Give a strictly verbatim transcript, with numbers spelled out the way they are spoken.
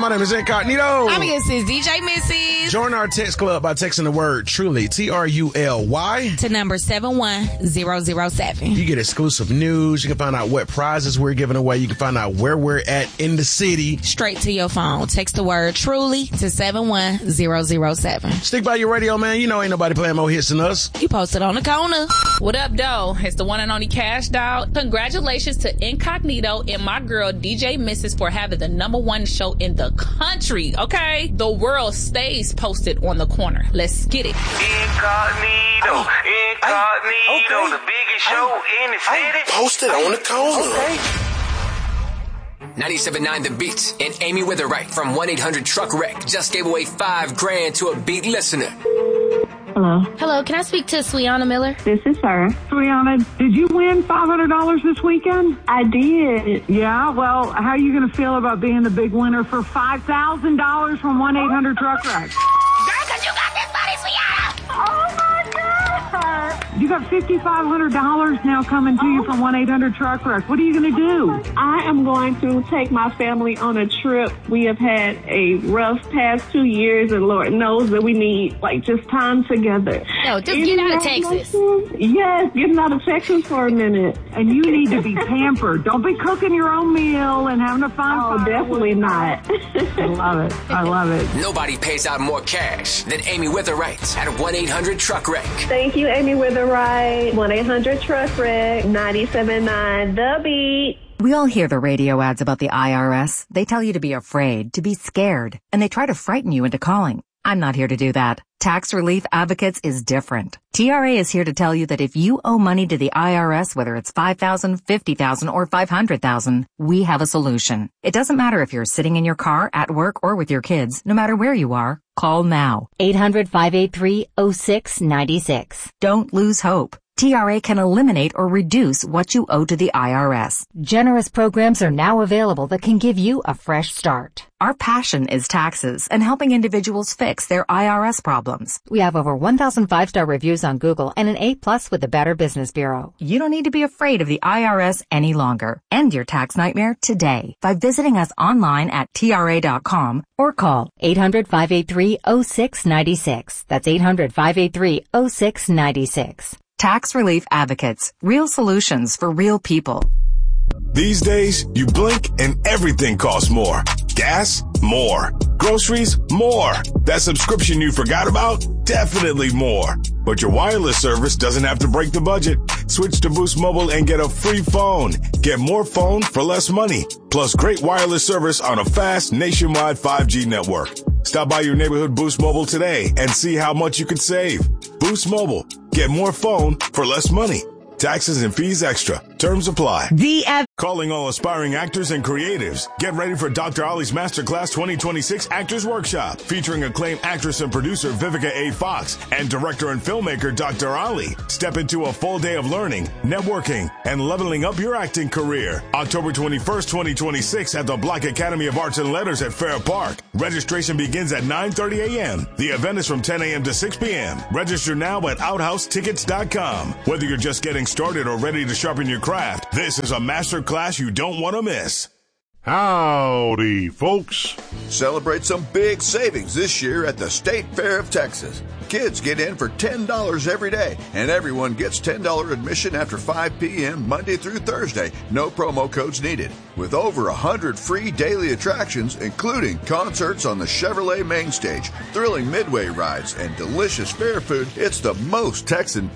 My name is Incognito. I'm your sis, D J Missy. Join our text club by texting the word Truly, T R U L Y, to number seven one zero zero seven. You get exclusive news. You can find out what prizes we're giving away. You can find out where we're at in the city. Straight to your phone. Text the word Truly to seven one zero zero seven. Stick by your radio, man. You know ain't nobody playing more hits than us. You posted on the corner. What up, though? It's the one and only Cash Dog. Congratulations to Incognito and my girl D J Missus for having the number one show in the country, okay? The world stays posted on the corner. Let's get it. Incognito, Incognito, okay. The biggest show I, in the city. Posted on the corner. Okay. ninety-seven point nine The Beat and Amy Witherite from one eight hundred truck wreck just gave away five grand to a Beat listener. Hello. Hello, can I speak to Swiana Miller? This is her. Swiana, did you win five hundred dollars this weekend? I did. Yeah, well, how are you going to feel about being the big winner for five thousand dollars from one eight hundred truck wreck? Girl, because you got this money, Swiana. Oh, my God. You got five thousand five hundred dollars now coming to you from one eight hundred truck wreck. What are you going to do? I am going to take my family on a trip. We have had a rough past two years, and Lord knows that we need, like, just time together. No, just get out of Texas. Yes, getting out of Texas for a minute. And you need to be pampered. Don't be cooking your own meal and having a fun Oh, fire. definitely not. I love it. I love it. Nobody pays out more cash than Amy Witherite at one eight hundred truck wreck. Thank you, Amy Witherite. one eight hundred truck wreck, ninety-seven point nine The Beat. We all hear the radio ads about the I R S. They tell you to be afraid, to be scared, and they try to frighten you into calling. I'm not here to do that. Tax Relief Advocates is different. T R A is here to tell you that if you owe money to the I R S, whether it's five thousand dollars, fifty thousand dollars, or five hundred thousand dollars, we have a solution. It doesn't matter if you're sitting in your car, at work, or with your kids. No matter where you are, call now. eight hundred, five eight three, oh six nine six. Don't lose hope. T R A can eliminate or reduce what you owe to the I R S. Generous programs are now available that can give you a fresh start. Our passion is taxes and helping individuals fix their I R S problems. We have over one thousand five-star reviews on Google and an A plus with the Better Business Bureau. You don't need to be afraid of the I R S any longer. End your tax nightmare today by visiting us online at T R A dot com or call eight hundred, five eight three, oh six nine six. That's eight hundred, five eight three, oh six nine six. Tax Relief Advocates. Real solutions for real people. These days, you blink and everything costs more. Gas? More. Groceries? More. That subscription you forgot about? Definitely more. But your wireless service doesn't have to break the budget. Switch to Boost Mobile and get a free phone. Get more phone for less money. Plus great wireless service on a fast nationwide five G network. Stop by your neighborhood Boost Mobile today and see how much you could save. Boost Mobile. Get more phone for less money. Taxes and fees extra. Terms apply. The F- Calling all aspiring actors and creatives. Get ready for Doctor Ollie's Masterclass twenty twenty-six Actors Workshop, featuring acclaimed actress and producer Vivica A. Fox and director and filmmaker Doctor Ollie. Step into a full day of learning, networking, and leveling up your acting career. October twenty-first, twenty twenty-six at the Black Academy of Arts and Letters at Fair Park. Registration begins at nine thirty a.m. The event is from ten a.m. to six p.m. Register now at outhouse tickets dot com. Whether you're just getting started or ready to sharpen your craft, this is a master class you don't want to miss. Howdy, folks. Celebrate some big savings this year at the State Fair of Texas. Kids get in for ten dollars every day, and everyone gets ten dollars admission after five p.m. Monday through Thursday. No promo codes needed. With over one hundred free daily attractions, including concerts on the Chevrolet main stage, thrilling midway rides, and delicious fair food, it's the most Texan